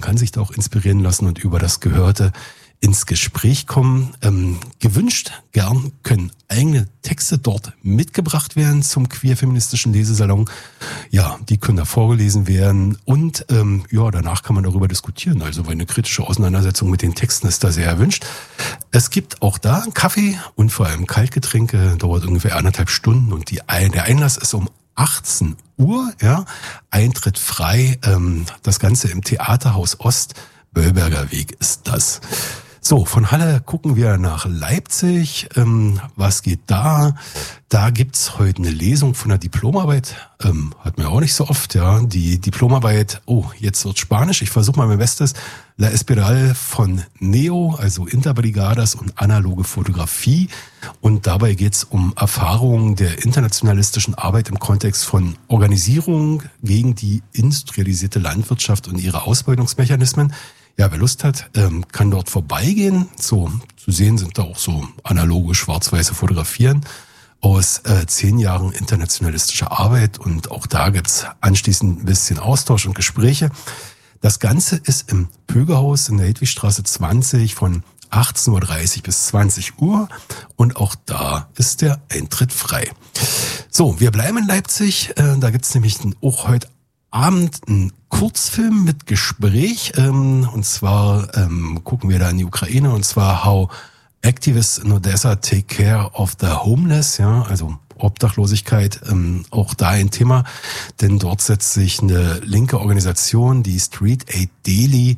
kann sich da auch inspirieren lassen und über das Gehörte ins Gespräch kommen. Gewünscht gern können eigene Texte dort mitgebracht werden zum queer-feministischen Lesesalon. Ja, die können da vorgelesen werden und danach kann man darüber diskutieren. Also eine kritische Auseinandersetzung mit den Texten ist da sehr erwünscht. Es gibt auch da Kaffee und vor allem Kaltgetränke, dauert ungefähr 1,5 Stunden und der Einlass ist um 18 Uhr, ja, Eintritt frei, das Ganze im Theaterhaus Ost, Böllberger Weg ist das. So, von Halle gucken wir nach Leipzig. Was geht da? Da gibt's heute eine Lesung von der Diplomarbeit. Hat man auch nicht so oft, ja. Die Diplomarbeit, jetzt wird Spanisch. Ich versuche mal mein Bestes. La Espiral von Neo, also Interbrigadas und analoge Fotografie. Und dabei geht's um Erfahrungen der internationalistischen Arbeit im Kontext von Organisierung gegen die industrialisierte Landwirtschaft und ihre Ausbeutungsmechanismen. Ja, wer Lust hat, kann dort vorbeigehen. So zu sehen sind da auch so analoge schwarz-weiße Fotografien aus 10 Jahren internationalistischer Arbeit. Und auch da gibt's anschließend ein bisschen Austausch und Gespräche. Das Ganze ist im Pögerhaus in der Hedwigstraße 20 von 18.30 Uhr bis 20 Uhr. Und auch da ist der Eintritt frei. So, wir bleiben in Leipzig. Da gibt's nämlich auch heute Abend einen Kurzfilm mit Gespräch, und zwar gucken wir da in die Ukraine, und zwar How Activists in Odessa Take Care of the Homeless, ja, also Obdachlosigkeit, auch da ein Thema, denn dort setzt sich eine linke Organisation, die Street Aid Daily,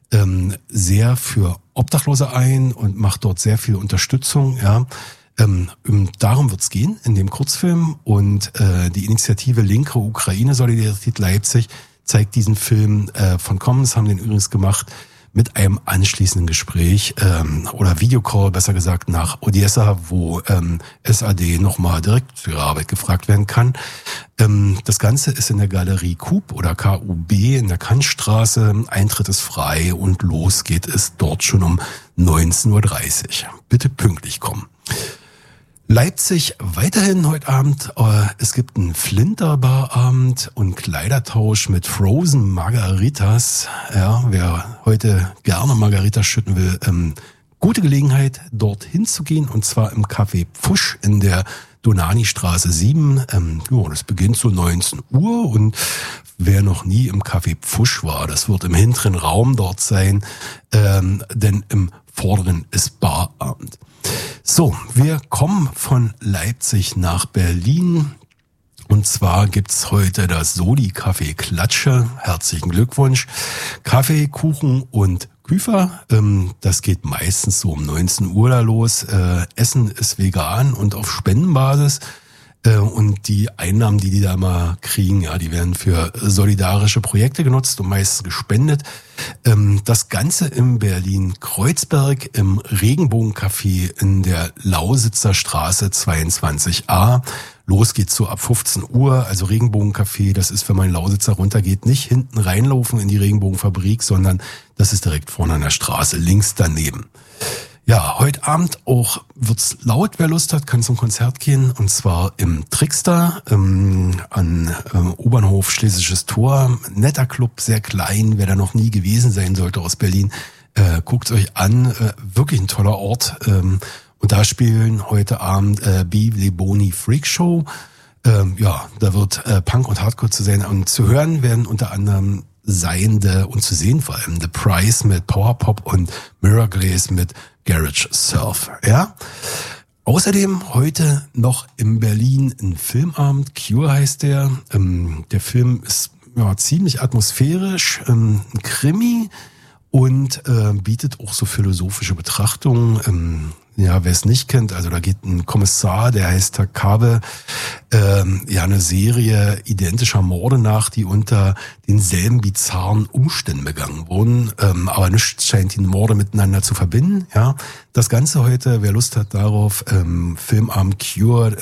sehr für Obdachlose ein und macht dort sehr viel Unterstützung, ja. Darum wird's gehen in dem Kurzfilm und die Initiative Linke Ukraine Solidarität Leipzig zeigt diesen Film von Commons, haben den übrigens gemacht mit einem anschließenden Gespräch oder Videocall, besser gesagt, nach Odessa, wo SAD nochmal direkt zu ihrer Arbeit gefragt werden kann. Das Ganze ist in der Galerie KUB oder KUB in der Kantstraße. Eintritt ist frei und los geht es dort schon um 19.30 Uhr. Bitte pünktlich kommen. Leipzig weiterhin heute Abend. Es gibt einen Flinterbarabend und Kleidertausch mit Frozen Margaritas. Ja, wer heute gerne Margaritas schütten will, gute Gelegenheit, dorthin zu gehen. Und zwar im Café Pfusch in der Donani-Straße 7. Das beginnt so 19 Uhr. Und wer noch nie im Café Pfusch war, das wird im hinteren Raum dort sein, denn im vorderen ist Barabend. So, wir kommen von Leipzig nach Berlin. Und zwar gibt's heute das Soli-Café Klatsche. Herzlichen Glückwunsch. Kaffee, Kuchen und Küfer. Das geht meistens so um 19 Uhr da los. Essen ist vegan und auf Spendenbasis. Und die Einnahmen, die da mal kriegen, ja, die werden für solidarische Projekte genutzt und meistens gespendet. Das Ganze in Berlin-Kreuzberg im Regenbogencafé in der Lausitzer Straße 22a. Los geht's so ab 15 Uhr. Also Regenbogencafé, das ist, wenn man in Lausitzer runtergeht, nicht hinten reinlaufen in die Regenbogenfabrik, sondern das ist direkt vorne an der Straße, links daneben. Ja, heute Abend auch wird's laut, wer Lust hat, kann zum Konzert gehen, und zwar im Trickster an Obernhof Schlesisches Tor. Netter Club, sehr klein, wer da noch nie gewesen sein sollte aus Berlin, guckt's euch an, wirklich ein toller Ort. Und da spielen heute Abend Be Le Boni Freak Show. Da wird Punk und Hardcore zu sehen und zu hören werden unter anderem und zu sehen vor allem The Price mit Powerpop und Mirror Glaze mit Garage Surf, ja. Außerdem heute noch in Berlin ein Filmabend, Cure heißt der. Der Film ist ziemlich atmosphärisch, ein Krimi und bietet auch so philosophische Betrachtungen. Wer es nicht kennt, also da geht ein Kommissar, der heißt Takabe, eine Serie identischer Morde nach, die unter denselben bizarren Umständen begangen wurden, aber nichts scheint die Morde miteinander zu verbinden. Ja, das Ganze heute, wer Lust hat darauf, Filmabend Cure,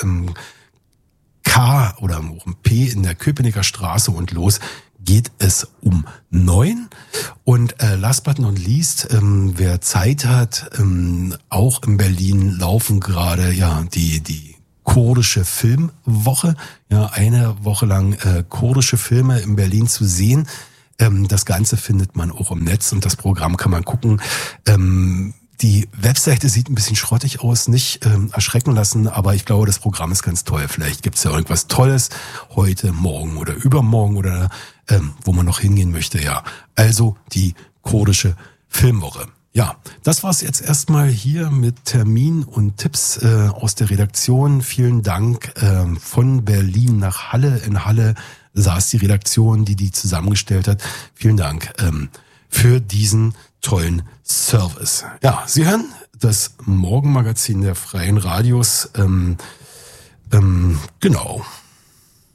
K oder auch ein P in der Köpenicker Straße und los geht es um 9. Und last but not least, wer Zeit hat, auch in Berlin laufen gerade die kurdische Filmwoche. Ja, eine Woche lang kurdische Filme in Berlin zu sehen. Das Ganze findet man auch im Netz und das Programm kann man gucken. Die Webseite sieht ein bisschen schrottig aus, nicht erschrecken lassen, aber ich glaube, das Programm ist ganz toll. Vielleicht gibt's ja irgendwas Tolles heute, morgen oder übermorgen oder wo man noch hingehen möchte. Ja, also die kurdische Filmwoche. Ja, das war's jetzt erstmal hier mit Termin und Tipps aus der Redaktion. Vielen Dank von Berlin nach Halle. In Halle saß die Redaktion, die zusammengestellt hat. Vielen Dank für diesen tollen Service. Ja, Sie hören das Morgenmagazin der Freien Radios. Genau.